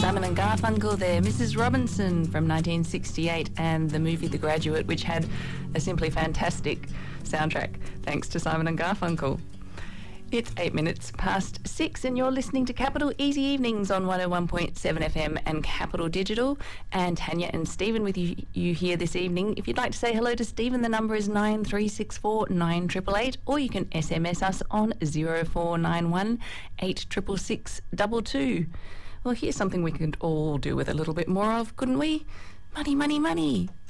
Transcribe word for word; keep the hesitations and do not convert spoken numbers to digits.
Simon and Garfunkel there, Missus Robinson from nineteen sixty-eight, and the movie The Graduate, which had a simply fantastic soundtrack, thanks to Simon and Garfunkel. It's eight minutes past six, and you're listening to Capital Easy Evenings on one oh one point seven F M and Capital Digital. And Tanya and Stephen with you, you here this evening. If you'd like to say hello to Stephen, the number is nine three six four nine eight eight eight, or you can S M S us on zero four nine one eight six six six two two. Well, here's something we could all do with a little bit more of, couldn't we? Money, money, money.